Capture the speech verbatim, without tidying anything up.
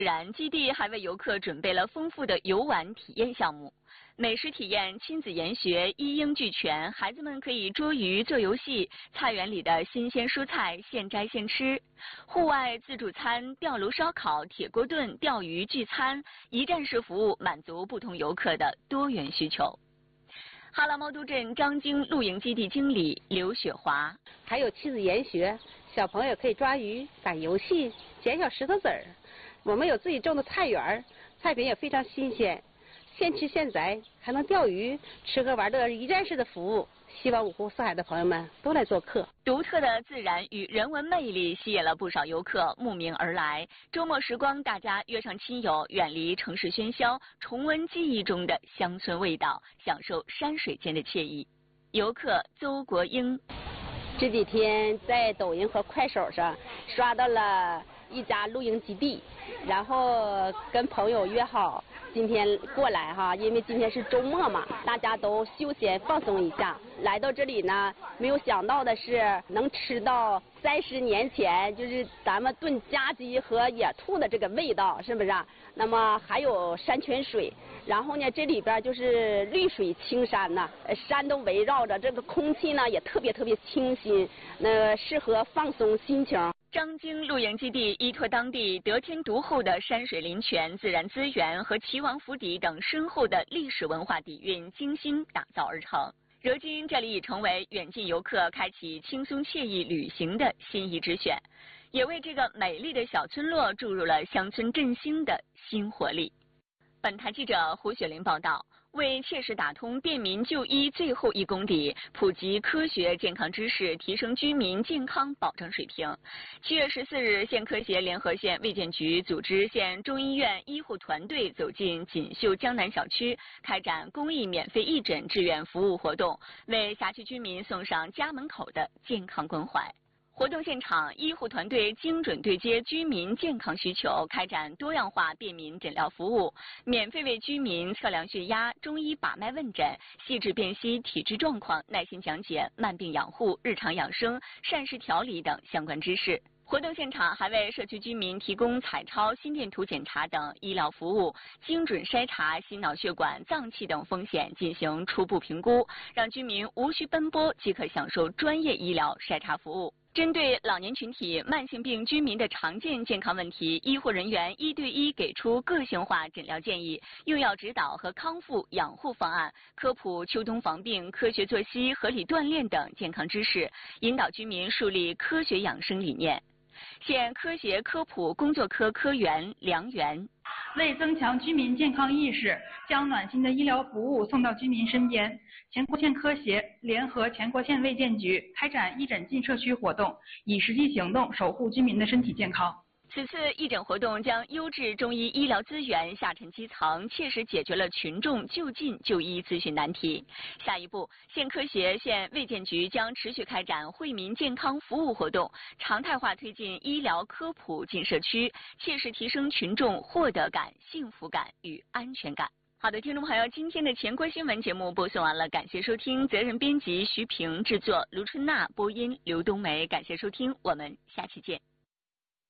然基地还为游客准备了丰富的游玩体验项目，美食体验、亲子研学一应俱全。孩子们可以捉鱼、做游戏，菜园里的新鲜蔬菜现摘现吃，户外自助餐、吊炉烧烤、铁锅炖、钓鱼聚餐，一站式服务满足不同游客的多元需求。哈拉猫都镇张京露营基地经理刘雪华， 还有亲子研学，小朋友可以抓鱼、打游戏、捡小石头子儿。我们有自己种的菜园，菜品也非常新鲜，现吃现摘，还能钓鱼，吃喝玩乐一站式的服务。希望五湖四海的朋友们都来做客。 独特的自然与人文魅力吸引了不少游客慕名而来。周末时光，大家约上亲友，远离城市喧嚣，重温记忆中的乡村味道，享受山水间的惬意。游客邹国英， 这几天在抖音和快手上刷到了一家露营基地，然后跟朋友约好今天过来哈，因为今天是周末嘛，大家都休闲放松一下。来到这里呢，没有想到的是能吃到三十年前就是咱们炖家鸡和野兔的这个味道，是不是？那么还有山泉水，然后呢，这里边就是绿水青山呐，山都围绕着，这个空气呢也特别特别清新，那适合放松心情。 张京露营基地依托当地得天独厚的山水林泉、自然资源和齐王府邸等深厚的历史文化底蕴，精心打造而成。如今，这里已成为远近游客开启轻松惬意旅行的心仪之选，也为这个美丽的小村落注入了乡村振兴的新活力。本台记者胡雪林报道。为切实打通便民就医最后一公里，普及科学健康知识，提升居民健康保障水平。七月十四日，县科协联合县卫健局组织县中医院医护团队走进锦绣江南小区，开展公益免费义诊志愿服务活动，为辖区居民送上家门口的健康关怀。活动现场，医护团队精准对接居民健康需求，开展多样化便民诊疗服务，免费为居民测量血压、中医把脉问诊，细致辨析体质状况，耐心讲解慢病养护、日常养生、膳食调理等相关知识。活动现场还为社区居民提供彩超、心电图检查等医疗服务，精准筛查心脑血管、脏器等风险，进行初步评估，让居民无需奔波即可享受专业医疗筛查服务。针对老年群体、慢性病居民的常见健康问题，医护人员一对一给出个性化诊疗建议、用药指导和康复养护方案，科普秋冬防病、科学作息、合理锻炼等健康知识，引导居民树立科学养生理念。县科协科普工作科科员梁元， 为增强居民健康意识，将暖心的医疗服务送到居民身边，前国县科协联合前国县卫健局开展义诊进社区活动，以实际行动守护居民的身体健康。 此次义诊活动将优质中医医疗资源下沉基层，切实解决了群众就近就医咨询难题。下一步，县科协、县卫健局将持续开展惠民健康服务活动，常态化推进医疗科普进社区，切实提升群众获得感、幸福感与安全感。好的，听众朋友，今天的全国新闻节目播送完了，感谢收听，责任编辑徐平，制作卢春娜，播音刘冬梅，感谢收听，我们下期见。